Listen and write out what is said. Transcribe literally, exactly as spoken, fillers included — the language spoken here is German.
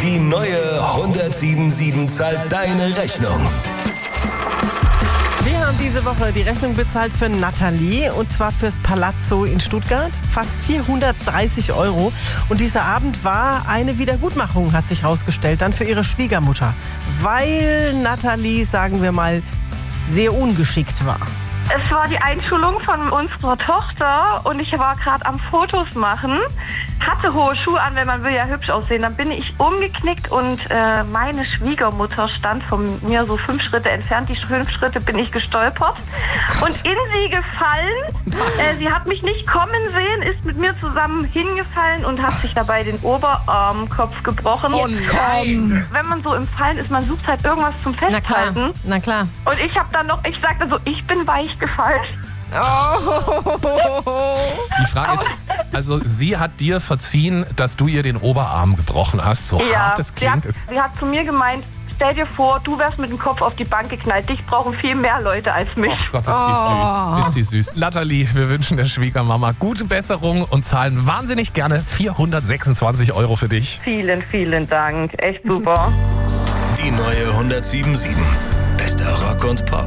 Die neue hundertsieben zahlt deine Rechnung. Wir haben diese Woche die Rechnung bezahlt für Nathalie und zwar fürs Palazzo in Stuttgart. Fast vierhundertdreißig Euro. Und dieser Abend war eine Wiedergutmachung, hat sich herausgestellt, dann für ihre Schwiegermutter. Weil Nathalie, sagen wir mal, sehr ungeschickt war. Es war die Einschulung von unserer Tochter und ich war gerade am Fotos machen, hatte hohe Schuhe an, wenn man will ja hübsch aussehen. Dann bin ich umgeknickt und äh, meine Schwiegermutter stand von mir so fünf Schritte entfernt. Die fünf Schritte bin ich gestolpert und in sie gefallen. Äh, sie hat mich nicht kommen sehen, ist mit mir zusammen hingefallen und hat sich dabei den Oberarmkopf gebrochen. Oh nein! Wenn man so im Fallen ist, man sucht halt irgendwas zum Na klar, Festhalten. na klar. Und ich habe dann noch, ich sagte so, ich bin weich gefallen. Die Frage ist, also sie hat dir verziehen, dass du ihr den Oberarm gebrochen hast, so hart es sie hat, klingt. Ist, sie hat zu mir gemeint, stell dir vor, du wärst mit dem Kopf auf die Bank geknallt. Dich brauchen viel mehr Leute als mich. oh Gott, ist die süß, ist die süß. Nathalie, wir wünschen der Schwiegermama gute Besserung und zahlen wahnsinnig gerne vierhundertsechsundzwanzig Euro für dich. Vielen, vielen Dank. Echt super. Die neue hundertsieben Bester Rock und Pop.